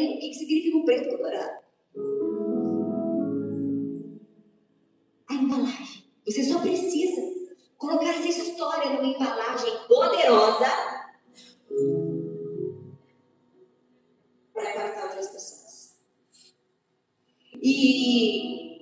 também o que significa o preto com dourado. A embalagem. Você só precisa colocar essa história numa embalagem poderosa para impactar outras pessoas. E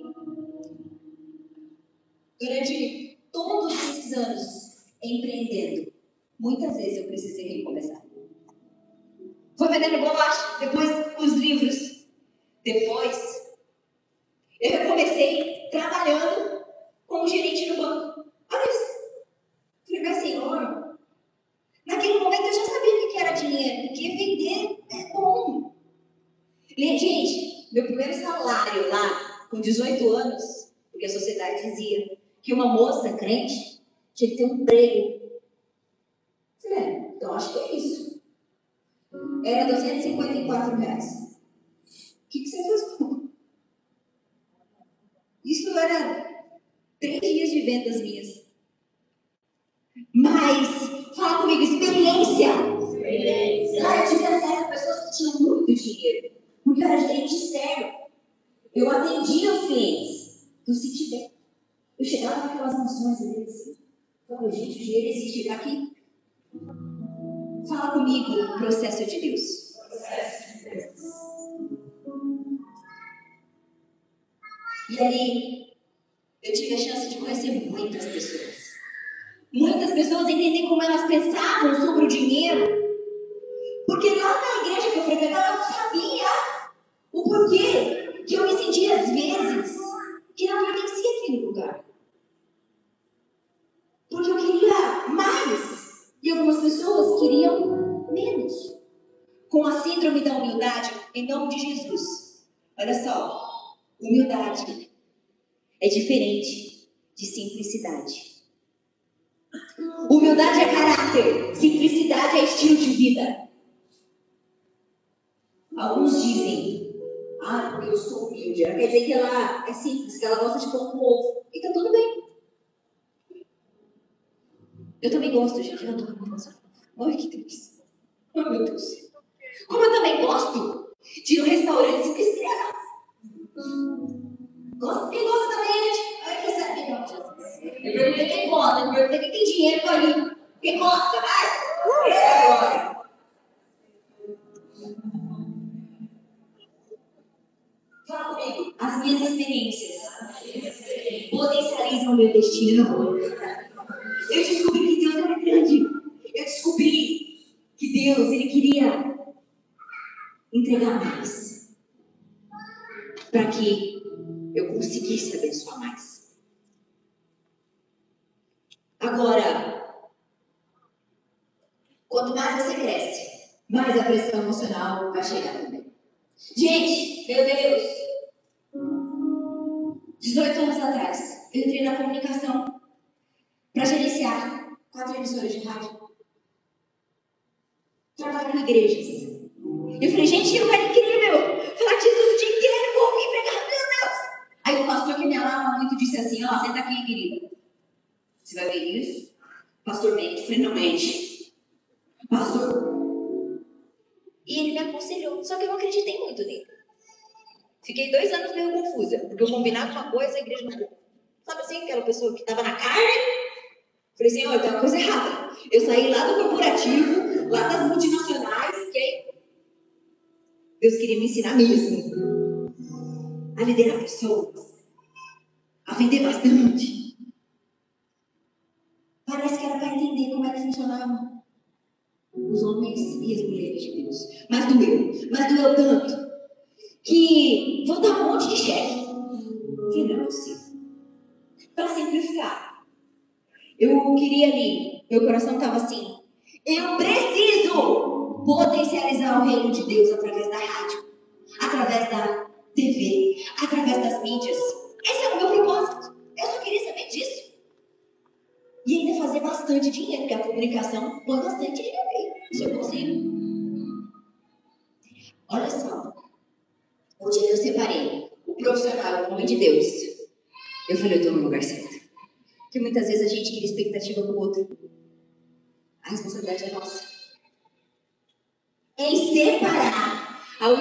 durante todos esses anos empreendendo, muitas vezes eu precisei recomeçar. Foi vendendo bolacha, depois os livros. Depois, eu recomecei trabalhando como gerente no banco. Olha isso. Falei, meu senhor, naquele momento eu já sabia o que era dinheiro, porque vender é bom. Gente, meu primeiro salário lá, com 18 anos, porque a sociedade dizia que uma moça crente tinha que ter um emprego. Falei, então acho que é isso. Era R$254. O que você fez com? Isso era 3 dias de vendas minhas. Mas, fala comigo, experiência. Lá eu tive acesso a pessoas que tinham muito dinheiro. Porque eu era gerente externo. Eu atendia os clientes do Citibank. Eu chegava naquelas mansões deles assim. Falava, gente, o dinheiro existe aqui. Fala comigo, processo de Deus. E aí, eu tive a chance de conhecer muitas pessoas. Muitas pessoas entender como elas pensavam sobre o dinheiro. Porque lá na igreja que eu frequentava, eu não sabia o porquê que eu me sentia às vezes que não pertencia àquele lugar. Porque eu queria mais. E algumas pessoas queriam menos. Com a síndrome da humildade, em nome de Jesus. Olha só, humildade é diferente de simplicidade. Humildade é caráter, simplicidade é estilo de vida. Alguns dizem, porque eu sou humilde. Ela quer dizer que ela é simples, que ela gosta de pão com ovo. Então tudo bem. Eu também gosto, gente. Eu adoro pão com ovo. Olha que delícia. Oh, meu Deus. Como eu também gosto de ir no restaurante 5 estrelas. Quem gosta também, gente? Olha que sabe, não, Jesus. Eu perguntei quem gosta, eu perguntei quem tem dinheiro para ir. Quem gosta, vai? Agora. Fala comigo. As minhas experiências potencializam o meu destino. Eu descobri que Deus era grande. Eu descobri que Deus, Ele queria entregar mais. Para que eu conseguisse abençoar mais. Agora, quanto mais você cresce, mais a pressão emocional vai chegar também. Gente, meu Deus, 18 anos atrás, eu entrei na comunicação para gerenciar 4 emissoras de rádio. Trabalho em igrejas. Eu falei, gente, eu quero incrível, falar de Jesus o dia inteiro, vou ouvir pregar, meu Deus. Aí o pastor que me amava muito disse assim, senta aqui, querida. Você vai ver isso? Pastor mente, eu falei, não mente. Pastor. E ele me aconselhou, só que eu não acreditei muito nele. Fiquei 2 anos meio confusa, porque eu combinava uma coisa e a igreja não. Sabe assim, aquela pessoa que estava na carne? Falei, Senhor, tem uma coisa errada. Eu saí lá do corporativo, lá das multinacionais, que Deus queria me ensinar mesmo a liderar pessoas, a vender bastante. Parece que era para entender como é que funcionavam os homens e as mulheres de Deus. Mas doeu tanto, que vou dar um monte de cheque. Falei, não é possível. Para simplificar, eu queria ali, meu coração estava assim, eu preciso potencializar o reino de Deus através da rádio, através da TV, através das mídias. Esse é o meu propósito. Eu só queria saber disso. E ainda fazer bastante dinheiro, porque a comunicação põe bastante dinheiro aí. Isso eu consigo. Olha só. O dia que eu separei o profissional, o homem de Deus, eu falei, eu estou no lugar certo. Porque muitas vezes a gente cria expectativa com o outro. A responsabilidade é nossa.